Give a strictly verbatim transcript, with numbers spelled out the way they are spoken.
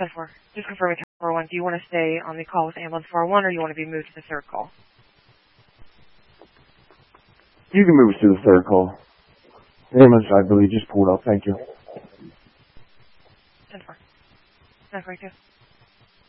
ten four. Just confirming ten four one. Do you want to stay on the call with ambulance four one, or you want to be moved to the third call? You can move us to the third call. The ambulance, I believe, just pulled up. Thank you. ten four. nine forty-two.